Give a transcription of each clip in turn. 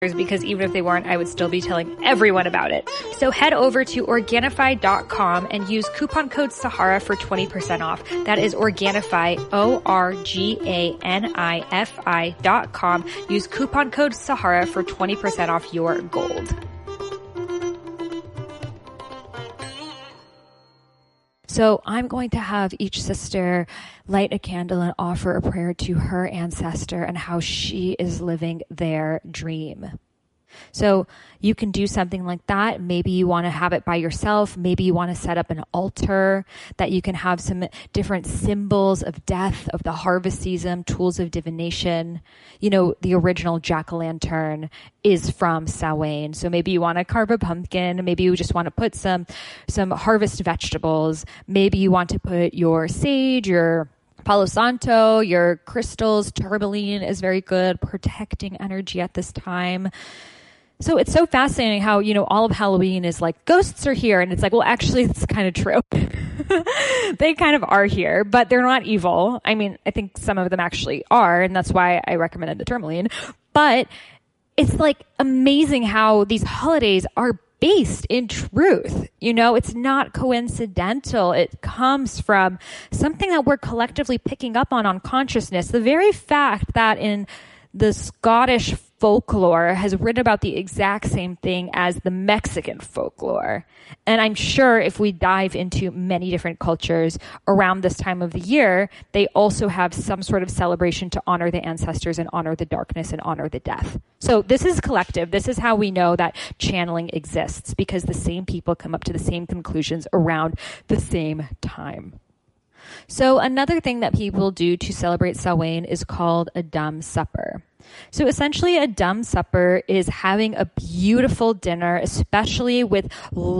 because even if they weren't, I would still be telling everyone about it. So head over to Organifi.com and use coupon code Sahara for 20% off. That is Organifi, Organifi.com. Use coupon code Sahara for 20% off your gold. So I'm going to have each sister light a candle and offer a prayer to her ancestor and how she is living their dream. So you can do something like that. Maybe you want to have it by yourself. Maybe you want to set up an altar that you can have some different symbols of death, of the harvest season, tools of divination. You know, the original jack-o'-lantern is from Samhain. So maybe you want to carve a pumpkin. Maybe you just want to put some harvest vegetables. Maybe you want to put your sage, your Palo Santo, your crystals. Tourmaline is very good, protecting energy at this time. So it's so fascinating how, you know, all of Halloween is like, ghosts are here. And it's like, well, actually, it's kind of true. They kind of are here, but they're not evil. I mean, I think some of them actually are, and that's why I recommended the tourmaline. But it's like amazing how these holidays are based in truth. You know, it's not coincidental. It comes from something that we're collectively picking up on consciousness. The very fact that in the Scottish folklore has written about the exact same thing as the Mexican folklore. And I'm sure if we dive into many different cultures around this time of the year, they also have some sort of celebration to honor the ancestors and honor the darkness and honor the death. So this is collective. This is how we know that channeling exists, because the same people come up to the same conclusions around the same time. So another thing that people do to celebrate Samhain is called a dumb supper. So essentially a dumb supper is having a beautiful dinner, especially with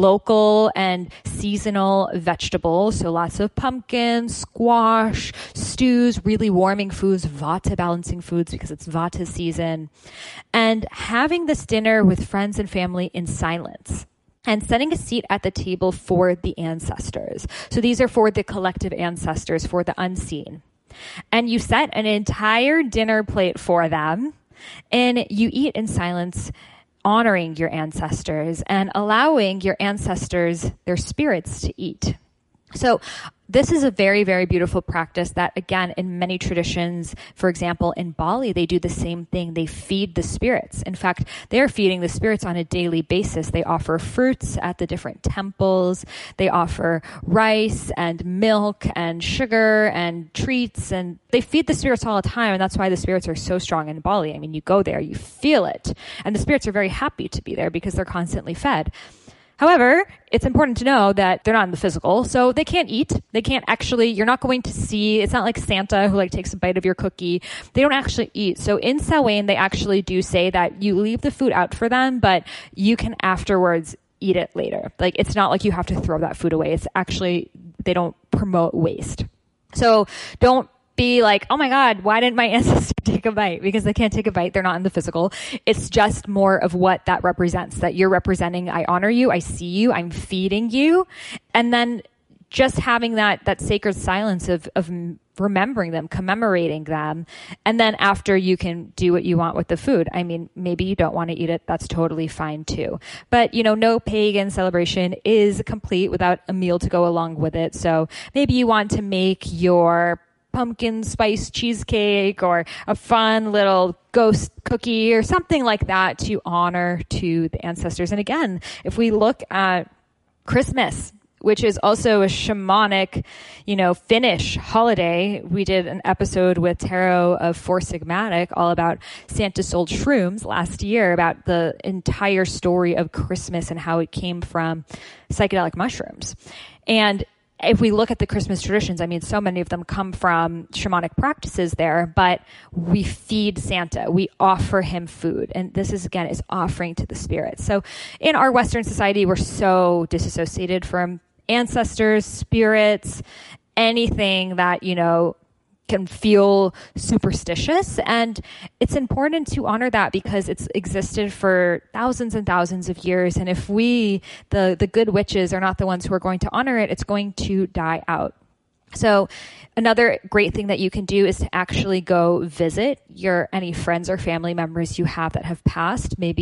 local and seasonal vegetables. So lots of pumpkin, squash, stews, really warming foods, vata balancing foods because it's vata season. And having this dinner with friends and family in silence. And setting a seat at the table for the ancestors. So these are for the collective ancestors, for the unseen. And you set an entire dinner plate for them, and you eat in silence, honoring your ancestors and allowing your ancestors, their spirits, to eat. So this is a very, very beautiful practice that, again, in many traditions, for example, in Bali, they do the same thing. They feed the spirits. In fact, they're feeding the spirits on a daily basis. They offer fruits at the different temples. They offer rice and milk and sugar and treats, and they feed the spirits all the time. And that's why the spirits are so strong in Bali. I mean, you go there, you feel it. And the spirits are very happy to be there because they're constantly fed. However, it's important to know that they're not in the physical, so they can't eat. They can't actually, you're not going to see, it's not like Santa who like takes a bite of your cookie. They don't actually eat. So in Samhain, they actually do say that you leave the food out for them, but you can afterwards eat it later. Like, it's not like you have to throw that food away. It's actually, they don't promote waste. So don't be like, oh my God, why didn't my ancestors take a bite? Because they can't take a bite. They're not in the physical. It's just more of what that represents, that you're representing, I honor you, I see you, I'm feeding you. And then just having that sacred silence of remembering them, commemorating them. And then after, you can do what you want with the food. I mean, maybe you don't want to eat it. That's totally fine too. But, you know, no pagan celebration is complete without a meal to go along with it. So maybe you want to make your pumpkin spice cheesecake or a fun little ghost cookie or something like that to honor to the ancestors. And again, if we look at Christmas, which is also a shamanic, you know, Finnish holiday. We did an episode with Tarot of Four Sigmatic all about Santa sold shrooms last year, about the entire story of Christmas and how it came from psychedelic mushrooms. And if we look at the Christmas traditions, I mean, so many of them come from shamanic practices there, but we feed Santa. We offer him food. And this is, again, is offering to the spirits. So in our Western society, we're so disassociated from ancestors, spirits, anything that, you know, can feel superstitious. And it's important to honor that because it's existed for thousands and thousands of years. And if we, the good witches, are not the ones who are going to honor it, it's going to die out. So another great thing that you can do is to actually go visit any friends or family members you have that have passed. Maybe